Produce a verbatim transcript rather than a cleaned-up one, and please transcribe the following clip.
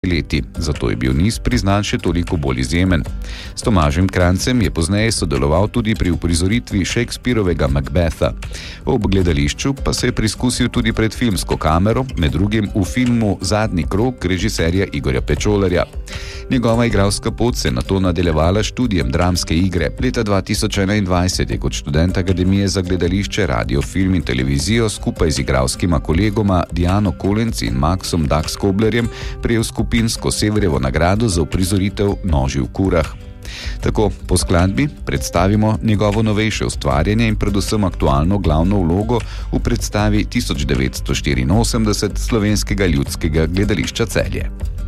leti, zato je bil niz priznan še toliko bolj izjemen. S Tomažem Krancem je pozneje sodeloval tudi pri uprizoritvi Shakespearovega Macbetha. Ob gledališču pa se je preizkusil tudi pred filmsko kamero, med drugim v filmu Zadnji krog režiserja Igorja Pečolarja. Njegova igralska pot se je nato nadaljevala študijem dramske igre. Leta dva tisoč enaindvajset je kot študent Akademije za gledališče, radio, film in televizijo skupaj z igralskima kolegoma Diano Kolenc in Maxom Dax-Koblerjem prejel skupinsko Severjevo nagrado za uprizoritev Noži v kurah. Tako po skladbi predstavimo njegovo novejše ustvarjanje in predvsem aktualno glavno vlogo v predstavi tisoč devetsto štiriinosemdeset Slovenskega ljudskega gledališča Celje.